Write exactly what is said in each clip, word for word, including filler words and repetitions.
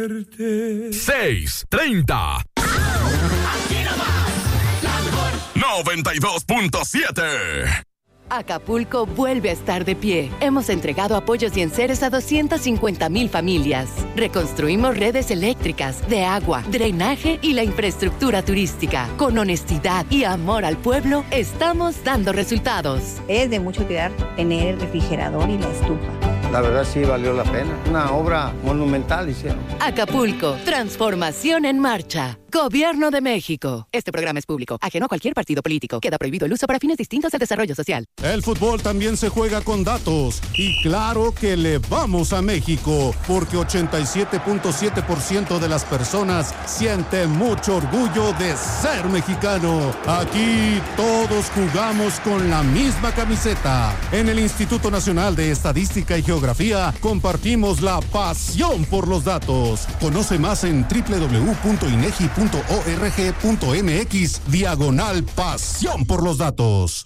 seis treinta. Aquí nomás, la mejor. noventa y dos punto siete. Acapulco vuelve a estar de pie. Hemos entregado apoyos y enseres a doscientas cincuenta mil familias. Reconstruimos redes eléctricas, de agua, drenaje y la infraestructura turística. Con honestidad y amor al pueblo, estamos dando resultados. Es de mucha utilidad tener el refrigerador y la estufa. La verdad sí valió la pena. Una obra monumental hicieron. Acapulco, transformación en marcha. Gobierno de México. Este programa es público, ajeno a cualquier partido político. Queda prohibido el uso para fines distintos al desarrollo social. El fútbol también se juega con datos. Y claro que le vamos a México, porque ochenta y siete punto siete por ciento de las personas siente mucho orgullo de ser mexicano. Aquí todos jugamos con la misma camiseta. En el Instituto Nacional de Estadística y Geografía compartimos la pasión por los datos. Conoce más en doble u doble u doble u punto inegi punto org punto mx diagonal pasión por los datos.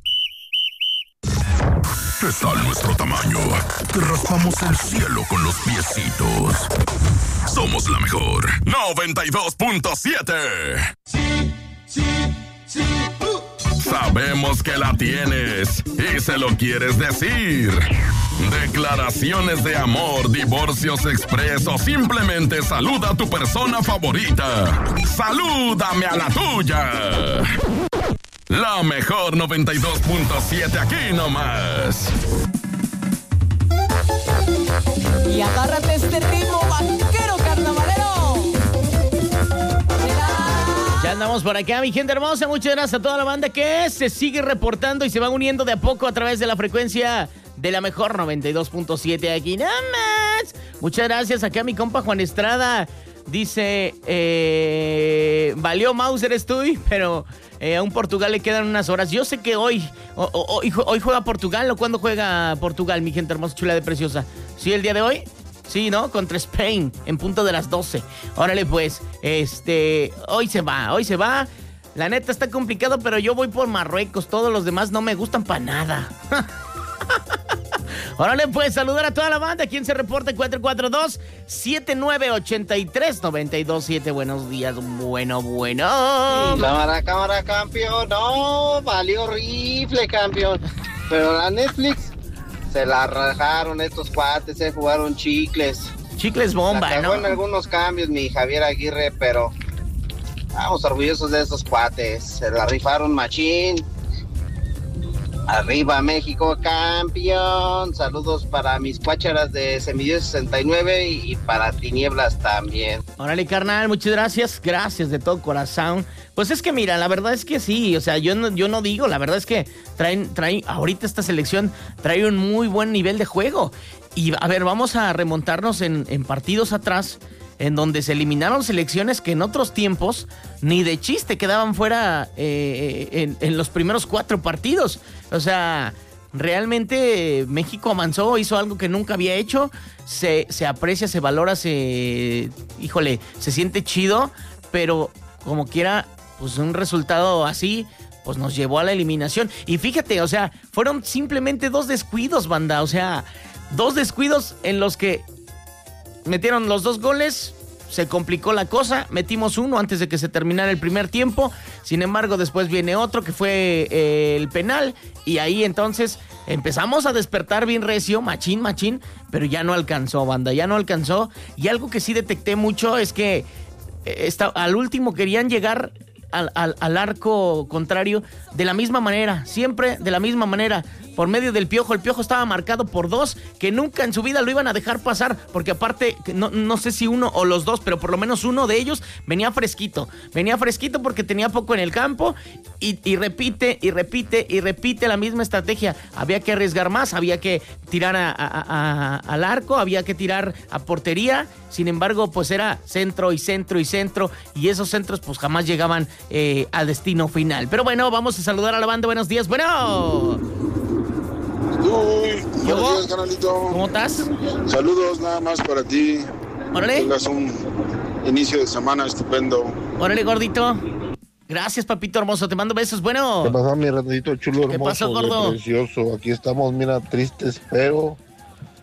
¿Qué tal nuestro tamaño? Que raspamos el cielo con los piecitos. Somos la mejor. noventa y dos punto siete. Sí, sí, sí. Uh. Sabemos que la tienes y se lo quieres decir. Declaraciones de amor, divorcios express o simplemente saluda a tu persona favorita. Salúdame a la tuya. La mejor noventa y dos punto siete aquí nomás. Y agárrate este ritmo vaquero carnavalero. Ya andamos por acá, mi gente hermosa. Muchas gracias a toda la banda que se sigue reportando y se va uniendo de a poco a través de la frecuencia de la mejor noventa y dos punto siete aquí nomás. Muchas gracias acá a mi compa Juan Estrada. Dice, eh, valió Mauser estoy, pero eh, a un Portugal le quedan unas horas. Yo sé que hoy, o, o, hoy, hoy juega Portugal, ¿o cuándo juega Portugal, mi gente hermosa, chula de preciosa? ¿Sí, el día de hoy? Sí, ¿no? Contra Spain, en punto de las doce. Órale, pues, este, hoy se va, hoy se va. La neta está complicado, pero yo voy por Marruecos. Todos los demás no me gustan para nada. Órale, pues, saludar a toda la banda. ¿Quién se reporta? cuatro cuatro dos, siete nueve ocho tres, nueve dos siete. Buenos días, bueno, bueno. Cámara, cámara, campeón. No, valió rifle, campeón. Pero la Netflix se la rajaron estos cuates, se jugaron chicles. Chicles bomba, la cagó, ¿no? En algunos cambios mi Javier Aguirre, pero vamos orgullosos de estos cuates. Se la rifaron machín. Arriba México, campeón. Saludos para mis cuácharas de Semidío sesenta y nueve y, y para Tinieblas también. Órale, carnal, muchas gracias. Gracias de todo corazón. Pues es que mira, la verdad es que sí, o sea, yo no, yo no digo, la verdad es que traen, traen, ahorita esta selección trae un muy buen nivel de juego. Y a ver, vamos a remontarnos en, en partidos atrás, en donde se eliminaron selecciones que en otros tiempos ni de chiste quedaban fuera eh, en, en los primeros cuatro partidos. O sea, realmente México avanzó, hizo algo que nunca había hecho, se, se aprecia, se valora, se, híjole, se siente chido, pero como quiera, pues un resultado así, pues nos llevó a la eliminación. Y fíjate, o sea, fueron simplemente dos descuidos, banda, o sea, dos descuidos en los que metieron los dos goles, se complicó la cosa, metimos uno antes de que se terminara el primer tiempo, sin embargo después viene otro que fue eh, el penal, y ahí entonces empezamos a despertar bien recio, machín, machín, pero ya no alcanzó, banda, ya no alcanzó, y algo que sí detecté mucho es que eh, esta, al último querían llegar al, al, al arco contrario de la misma manera, siempre de la misma manera, por medio del Piojo. El Piojo estaba marcado por dos que nunca en su vida lo iban a dejar pasar, porque aparte, no, no sé si uno o los dos, pero por lo menos uno de ellos venía fresquito, venía fresquito porque tenía poco en el campo, y, y repite, y repite, y repite la misma estrategia. Había que arriesgar más, había que tirar a, a, a, al arco, había que tirar a portería, sin embargo, pues era centro y centro y centro, y esos centros pues jamás llegaban eh, al destino final. Pero bueno, vamos a saludar a la banda. Buenos días, bueno... Uy, buenos días, canalito. ¿Cómo estás? Saludos nada más para ti. Órale. Tengas un inicio de semana estupendo. Órale, gordito. Gracias, papito hermoso. Te mando besos. Bueno. ¿Qué pasó, mi ratito chulo hermoso? ¿Qué pasó, gordo? Precioso. Aquí estamos, mira, tristes, pero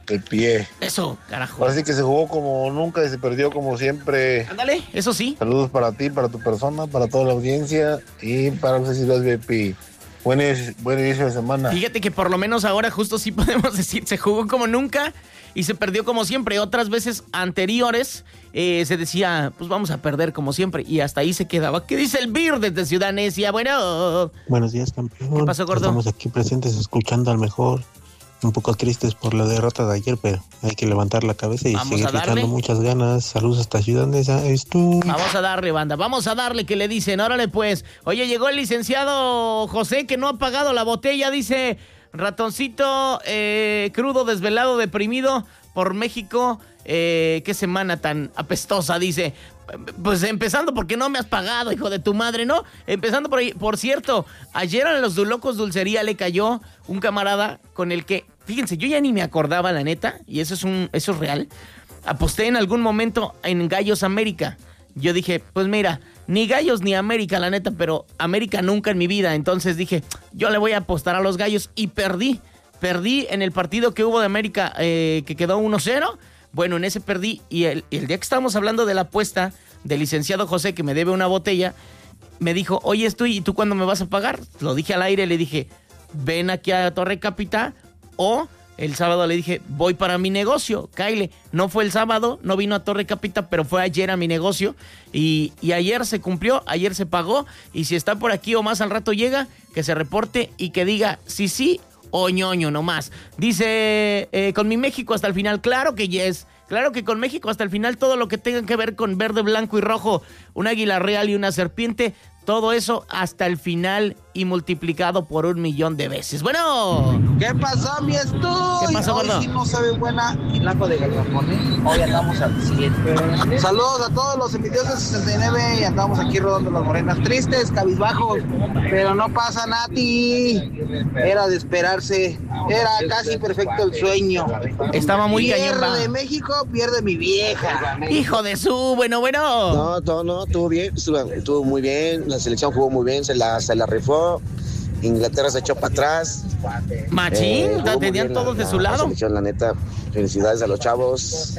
el pie. Eso, carajo. Así que se jugó como nunca y se perdió como siempre. Ándale, eso sí. Saludos para ti, para tu persona, para toda la audiencia y para los vecinos V I P. Buen, buen inicio de semana. Fíjate que por lo menos ahora justo sí podemos decir, se jugó como nunca y se perdió como siempre. Otras veces anteriores eh, se decía, pues vamos a perder como siempre, y hasta ahí se quedaba. ¿Qué dice el Beer desde Ciudad Necia? Bueno. Buenos días, campeón. ¿Qué pasó, gordo? Estamos aquí presentes escuchando al mejor. Un poco tristes por la derrota de ayer, pero hay que levantar la cabeza y Vamos seguir a darle. echando muchas ganas. Saludos hasta Ciudad Neza. Es tú. Vamos a darle, banda. Vamos a darle, que le dicen. Órale, pues. Oye, llegó el licenciado José, que no ha pagado la botella. Dice, ratoncito eh, crudo, desvelado, deprimido por México. Eh, qué semana tan apestosa, dice. Pues empezando porque no me has pagado, hijo de tu madre, ¿no? Empezando por ahí. Por cierto, ayer en los Locos Dulcería le cayó un camarada con el que, fíjense, yo ya ni me acordaba, la neta, y eso es un, eso es real. Aposté en algún momento en Gallos América. Yo dije, pues mira, ni Gallos ni América, la neta, pero América nunca en mi vida. Entonces dije, yo le voy a apostar a los Gallos y perdí. Perdí en el partido que hubo de América, eh, que quedó uno cero. Bueno, en ese perdí, y el, el día que estábamos hablando de la apuesta del licenciado José, que me debe una botella, me dijo, oye, estoy, ¿y tú cuándo me vas a pagar? Lo dije al aire, le dije, ven aquí a Torre Capitá, o el sábado le dije, voy para mi negocio, cáele. No fue el sábado, no vino a Torre Capitá, pero fue ayer a mi negocio, y, y ayer se cumplió, ayer se pagó, y si está por aquí o más al rato llega, que se reporte y que diga sí, sí, o ñoño nomás. Dice, eh, con mi México hasta el final, claro que yes, claro que con México hasta el final, todo lo que tenga que ver con verde, blanco y rojo, un águila real y una serpiente, todo eso hasta el final y multiplicado por un millón de veces. Bueno. ¿Qué pasó, mi estudio? ¿Qué pasó, Hoy gordo? sí no sabe buena y blanco de garrafón, ¿eh? Hoy andamos al siguiente. Saludos a todos los envidiosos sesenta y nueve y andamos aquí rodando las morenas. Tristes, cabizbajos, pero no pasa, Nati. Era de esperarse. Era casi perfecto el sueño. Estaba muy cañón, va. Pierde México, pierde mi vieja. Hijo de su, bueno, bueno. No, no, no, estuvo bien, estuvo, estuvo muy bien. La selección jugó muy bien, se la, se la rifó. Inglaterra se echó para atrás. Machín, Eh, jugó muy tenían bien todos la- de su la- lado. La selección, la neta, felicidades a los chavos.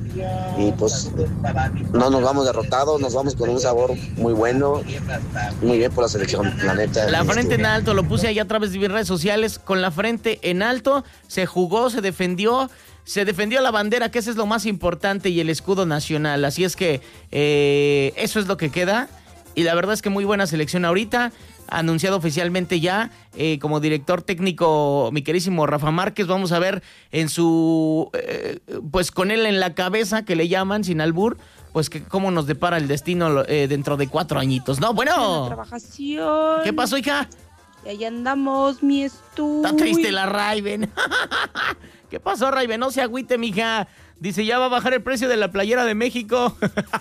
Y pues no nos vamos derrotados, nos vamos con un sabor muy bueno. Muy bien por la selección, la neta. La frente en Este, alto, lo puse ahí a través de mis redes sociales, con la frente en alto, se jugó, se defendió, se defendió la bandera, que ese es lo más importante, y el escudo nacional. Así es que eh, eso es lo que queda, y la verdad es que muy buena selección ahorita. Anunciado oficialmente ya eh, como director técnico mi querísimo Rafa Márquez. Vamos a ver en su, eh, pues con él en la cabeza, que le llaman, sin albur, pues que cómo nos depara el destino eh, dentro de cuatro añitos. No, bueno. Trabajación. ¿Qué pasó, hija? Y ahí andamos, mi estudio. Está triste la Raven. ¿Qué pasó, Raven? No se agüite, mija. Dice, ya va a bajar el precio de la playera de México.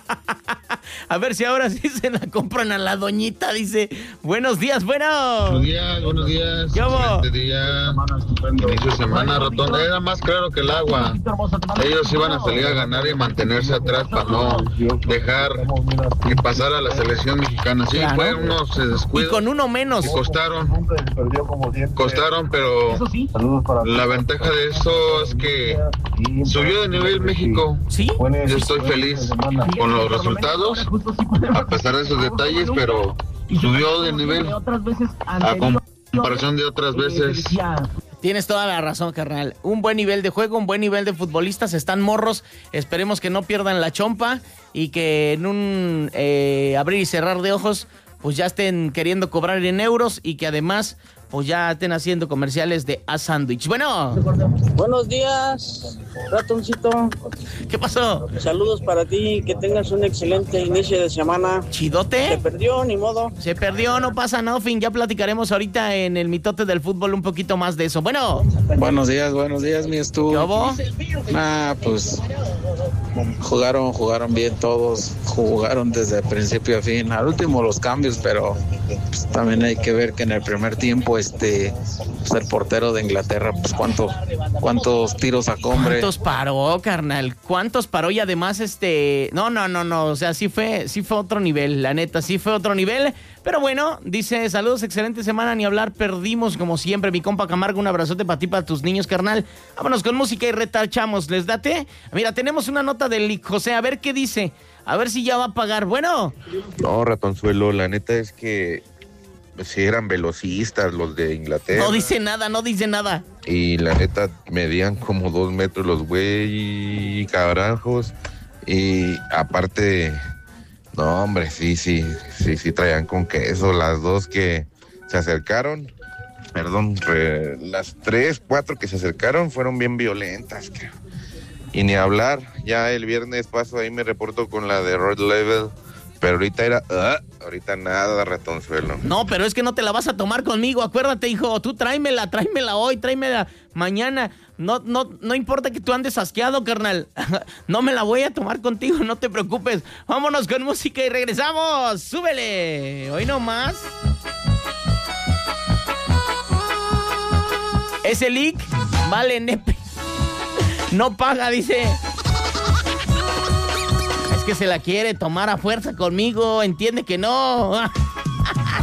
A ver si ahora sí se la compran a la doñita. Dice, buenos días, bueno. Buenos días, buenos días. ¿Qué hubo? Excelente día. Inicio de semana, ratón. Era más claro que el agua. Ellos iban a salir a ganar y mantenerse atrás para no dejar y pasar a la selección mexicana. Sí, Claro. fue unos eh, Y descuidos. con uno menos. Y costaron. Costaron, pero la ventaja de eso es que subió de nivel México. Sí. Yo estoy feliz con los resultados, a pesar de esos detalles, pero subió de nivel a comparación de otras veces. Tienes toda la razón, carnal. Un buen nivel de juego, un buen nivel de futbolistas. Están morros. Esperemos que no pierdan la chompa y que en un eh, abrir y cerrar de ojos, pues ya estén queriendo cobrar en euros y que además, pues ya estén haciendo comerciales de A Sandwich. Bueno. Buenos días, ratoncito. ¿Qué pasó? Saludos para ti, que tengas un excelente inicio de semana. ¿Chidote? Se perdió, ni modo. Se perdió, no pasa nothing. Ya platicaremos ahorita en el mitote del fútbol un poquito más de eso. Bueno. Buenos días, buenos días, mi estudio. ¿Qué hubo? Ah, pues Jugaron, jugaron bien todos, jugaron desde principio a fin. Al último los cambios, pero pues, también hay que ver que en el primer tiempo este pues, el portero de Inglaterra, pues cuánto, cuántos tiros sacó, hombre. ¿Cuántos paró, carnal? ¿Cuántos paró? Y además, este... No, no, no, no. O sea, sí fue, sí fue otro nivel, la neta, sí fue otro nivel. Pero bueno, dice, saludos, excelente semana, ni hablar, perdimos como siempre. Mi compa Camargo, un abrazote para ti, para tus niños, carnal. Vámonos con música y retachamos, ¿les date? Mira, tenemos una nota del José, a ver qué dice. A ver si ya va a pagar. Bueno. No, Ratonzuelo, la neta es que sí eran velocistas los de Inglaterra. No dice nada, no dice nada. Y la neta medían como dos metros los güey carajos. Y aparte, no hombre, sí, sí, sí, sí traían con queso. Las dos que se acercaron, perdón, re, las tres, cuatro que se acercaron fueron bien violentas, creo. Y ni hablar, ya el viernes paso ahí me reporto con la de Red Level, pero ahorita era, uh, ahorita nada, Ratonzuelo. No, pero es que no te la vas a tomar conmigo, acuérdate, hijo, tú tráemela, tráemela hoy, tráemela mañana, no, no, no importa que tú andes asqueado, carnal, no me la voy a tomar contigo, no te preocupes, vámonos con música y regresamos, súbele, hoy nomás. Ese leak vale nepe. No paga, dice. Es que se la quiere tomar a fuerza conmigo, entiende que no.